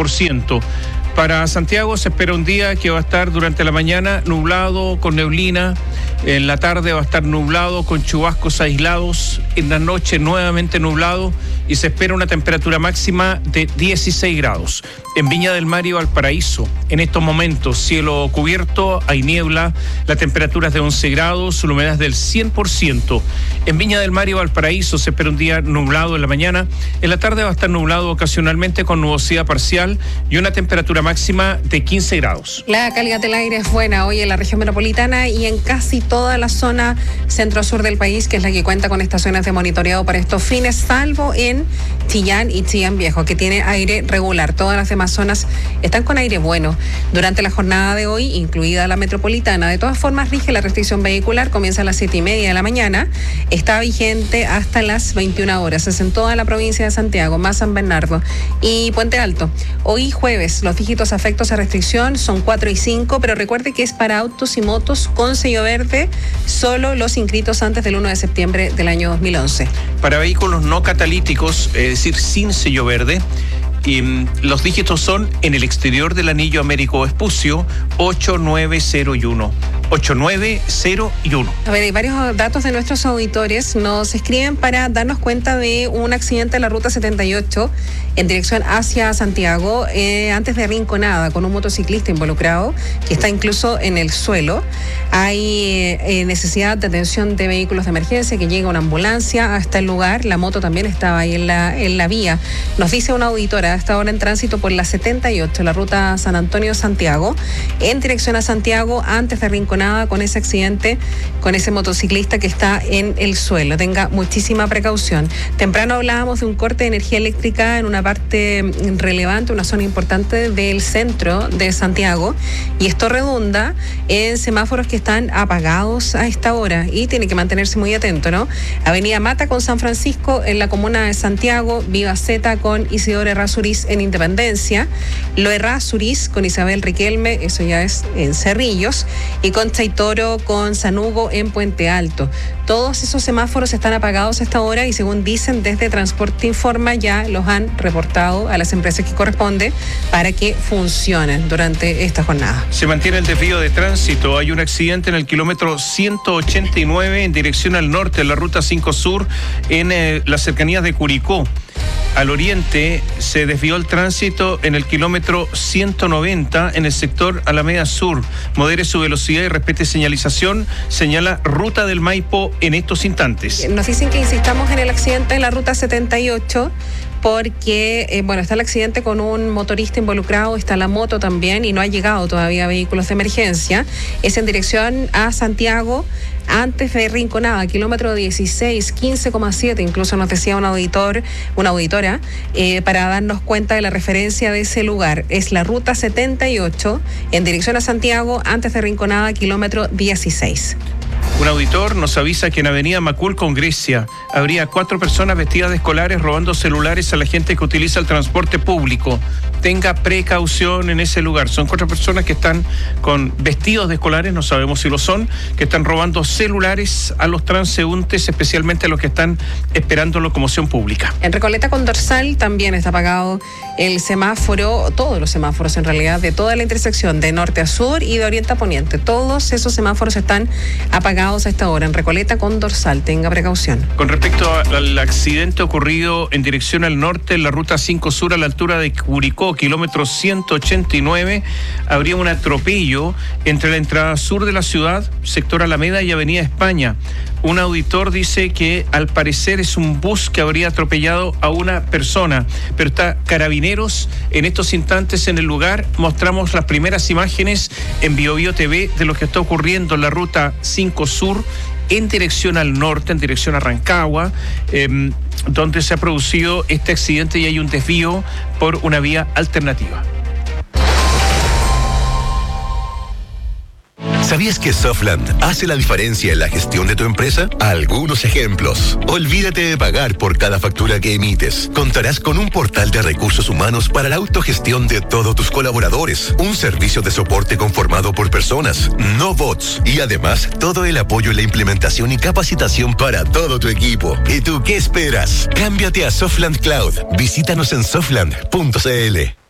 10%. Para Santiago se espera un día que va a estar durante la mañana nublado con neblina, en la tarde va a estar nublado con chubascos aislados, en la noche nuevamente nublado y se espera una temperatura máxima de 16 grados. En Viña del Mar y Valparaíso, en estos momentos, cielo cubierto, hay niebla, la temperatura es de 11 grados, la humedad es del 100%. En Viña del Mar y Valparaíso se espera un día nublado en la mañana, en la tarde va a estar nublado ocasionalmente con nubosidad parcial y una temperatura máxima de 15 grados. La calidad del aire es buena hoy en la región metropolitana y en casi toda la zona centro-sur del país, que es la que cuenta con estaciones de monitoreado para estos fines, salvo en Chillán y Chillán Viejo, que tiene aire regular. Todas las demás zonas están con aire bueno. Durante la jornada de hoy, incluida la metropolitana, de todas formas rige la restricción vehicular, comienza a las 7:30 de la mañana, está vigente hasta las 21 horas. Es en toda la provincia de Santiago, más San Bernardo y Puente Alto. Hoy jueves, los dígitos afectos a restricción son 4 y 5, pero recuerde que es para autos y motos con sello verde, solo los inscritos antes del 1 de septiembre del año 2011. Para vehículos no catalíticos, es decir, sin sello verde, y los dígitos son en el exterior del anillo Américo Vespucio 8901. 8901. A ver, hay varios datos de nuestros auditores. Nos escriben para darnos cuenta de un accidente en la ruta 78 en dirección hacia Santiago, antes de Rinconada, con un motociclista involucrado que está incluso en el suelo. Hay necesidad de atención de vehículos de emergencia, que llega una ambulancia hasta el lugar. La moto también estaba ahí en la vía. Nos dice una auditora, hasta ahora en tránsito por la 78, la ruta San Antonio-Santiago, en dirección a Santiago, antes de Rinconada, con ese accidente, con ese motociclista que está en el suelo. Tenga muchísima precaución. Temprano hablábamos de un corte de energía eléctrica en una parte relevante, una zona importante del centro de Santiago, y esto redunda en semáforos que están apagados a esta hora y tiene que mantenerse muy atento, ¿no? Avenida Mata con San Francisco en la comuna de Santiago, Viva Zeta con Isidoro Errázuriz en Independencia, Lo Errázuriz con Isabel Riquelme, eso ya es en Cerrillos, y con Chaitoro con San Hugo en Puente Alto. Todos esos semáforos están apagados a esta hora y, según dicen desde Transporte Informa, ya los han reportado a las empresas que corresponde para que funcionen durante esta jornada. Se mantiene el desvío de tránsito. Hay un accidente en el kilómetro 189 en dirección al norte, en la ruta 5 Sur, en las cercanías de Curicó. Al oriente se desvió el tránsito en el kilómetro 190 en el sector Alameda Sur. Modere su velocidad y respete señalización, señala Ruta del Maipo en estos instantes. Nos dicen que insistamos en el accidente en la ruta 78 porque, está el accidente con un motorista involucrado, está la moto también y no ha llegado todavía autos de emergencia. Es en dirección a Santiago, antes de Rinconada, kilómetro 16, 15,7, incluso nos decía una auditora, para darnos cuenta de la referencia de ese lugar. Es la ruta 78, en dirección a Santiago, antes de Rinconada, kilómetro 16. Un auditor nos avisa que en Avenida Macul con Grecia habría 4 personas vestidas de escolares robando celulares a la gente que utiliza el transporte público. Tenga precaución en ese lugar. Son 4 personas que están con vestidos de escolares, no sabemos si lo son, que están robando celulares a los transeúntes, especialmente a los que están esperando locomoción pública. En Recoleta con Dorsal también está apagado el semáforo, todos los semáforos en realidad, de toda la intersección de norte a sur y de oriente a poniente. Todos esos semáforos están apagados a esta hora. En Recoleta con Dorsal, tenga precaución. Con respecto al accidente ocurrido en dirección al norte, en la ruta 5 Sur, a la altura de Curicó, kilómetro 189, habría un atropello entre la entrada sur de la ciudad, sector Alameda, y Avenida España. Un auditor dice que al parecer es un bus que habría atropellado a una persona, pero está Carabineros en estos instantes en el lugar. Mostramos las primeras imágenes en BioBio TV de lo que está ocurriendo en la ruta 5 Sur, en dirección al norte, en dirección a Rancagua, donde se ha producido este accidente y hay un desvío por una vía alternativa. ¿Sabías que Softland hace la diferencia en la gestión de tu empresa? Algunos ejemplos. Olvídate de pagar por cada factura que emites. Contarás con un portal de recursos humanos para la autogestión de todos tus colaboradores. Un servicio de soporte conformado por personas, no bots. Y además, todo el apoyo en la implementación y capacitación para todo tu equipo. ¿Y tú qué esperas? Cámbiate a Softland Cloud. Visítanos en softland.cl.